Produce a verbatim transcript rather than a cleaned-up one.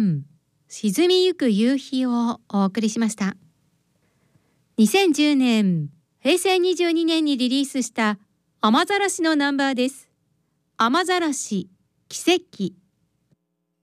ん、沈みゆく夕日をお送りしました。にせんじゅうねん、へいせいにじゅうにねんにリリースした雨ざらしのナンバーです。雨ざらし、奇跡。